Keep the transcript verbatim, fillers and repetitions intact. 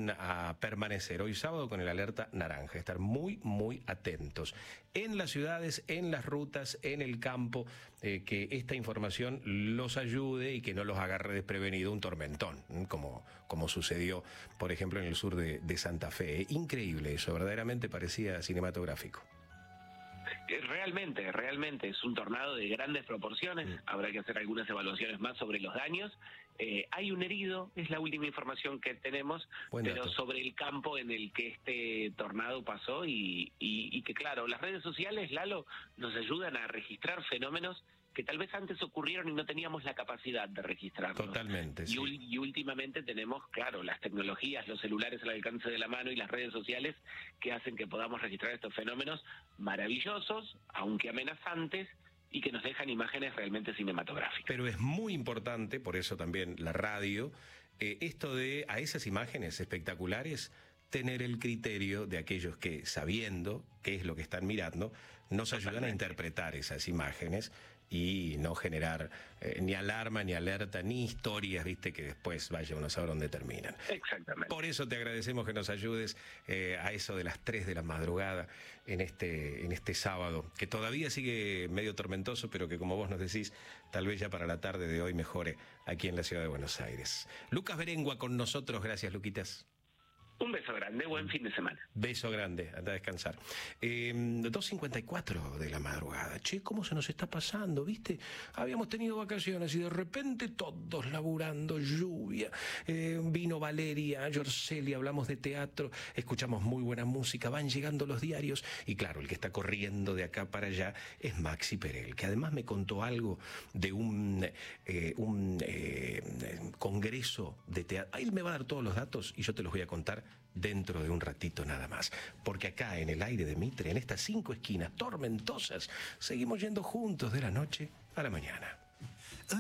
van a permanecer hoy sábado con el alerta naranja. Estar muy, muy atentos en las ciudades, en las rutas, en el campo, eh, que esta información los ayude y que no los agarre desprevenido un tormentón, como, como sucedió, por ejemplo, en el sur de, de Santa Fe. Increíble eso, verdaderamente parecía cinematográfico. Realmente, realmente es un tornado de grandes proporciones. Mm. Habrá que hacer algunas evaluaciones más sobre los daños. Eh, hay un herido, es la última información que tenemos, pero sobre el campo en el que este tornado pasó y, y, y que claro, las redes sociales, Lalo, nos ayudan a registrar fenómenos que tal vez antes ocurrieron y no teníamos la capacidad de registrarlos. Totalmente, y, sí. y últimamente tenemos, claro, las tecnologías, los celulares al alcance de la mano y las redes sociales que hacen que podamos registrar estos fenómenos maravillosos, aunque amenazantes, y que nos dejan imágenes realmente cinematográficas. Pero es muy importante, por eso también la radio, eh, esto de a esas imágenes espectaculares tener el criterio de aquellos que, sabiendo qué es lo que están mirando, nos ayudan a interpretar esas imágenes y no generar eh, ni alarma, ni alerta, ni historias, viste, que después vaya uno a saber dónde terminan. Exactamente. Por eso te agradecemos que nos ayudes eh, a eso de las tres de la madrugada en este, en este sábado, que todavía sigue medio tormentoso, pero que, como vos nos decís, tal vez ya para la tarde de hoy mejore aquí en la ciudad de Buenos Aires. Lucas Berengua con nosotros. Gracias, Luquitas. Un beso grande, buen fin de semana. Beso grande, anda a descansar. Eh, dos cincuenta y cuatro de la madrugada. Che, ¿cómo se nos está pasando? ¿Viste? Habíamos tenido vacaciones y de repente todos laburando, lluvia. Eh, vino Valeria, Yorceli, hablamos de teatro, escuchamos muy buena música, van llegando los diarios. Y claro, el que está corriendo de acá para allá es Maxi Perel, que además me contó algo de un, eh, un eh, congreso de teatro. Él me va a dar todos los datos y yo te los voy a contar dentro de un ratito nada más, porque acá en el aire de Mitre, en estas cinco esquinas tormentosas, seguimos yendo juntos de la noche a la mañana.